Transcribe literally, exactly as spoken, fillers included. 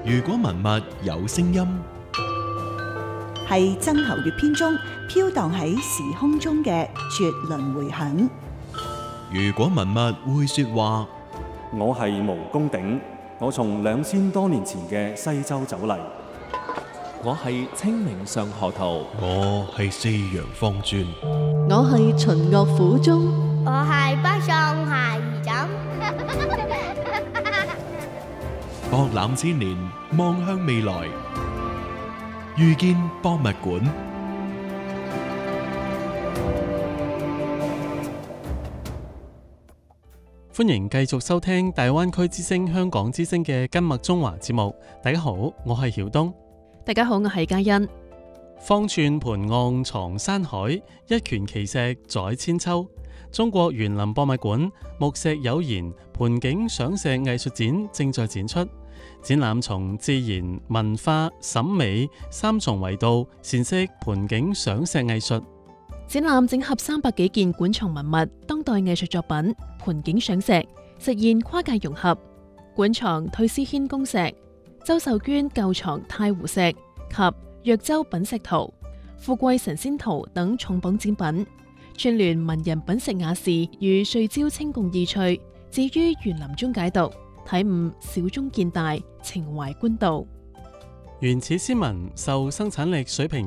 如果文物有聲音， 係曾侯乙編中飄蕩喺時空中嘅絕倫迴響。 如果文物會說話， 我係毛公鼎，我從兩千多年前嘅西周走嚟。 我係清明上河圖， 我係四陽方尊， 我係秦樂府中， 我係北宋孩兒枕。 博覽千年，望向未來，遇見博物館。 歡迎繼續收聽大灣區之聲香港之聲嘅今麥中華節目。大家好，我係曉東。 大家好，我係嘉欣。方寸盤岸藏山海，一拳奇石載千秋。中國園林博物館木石有言盆景賞石藝術展正在展出，展覽從自然、文化、審美三重維度闡釋盆景賞石藝術。 展覽整合三百幾件館藏文物、當代藝術作品、盆景賞石，實現跨界融合。館藏退思軒公石、周秀娟舊藏太湖石及藥洲品石圖、富貴神仙圖等重磅展品，串聯文人品石雅士與歲朝清共異趣，置於園林中解讀，體悟小中見大，情懷官道。 原始先民受生產力水平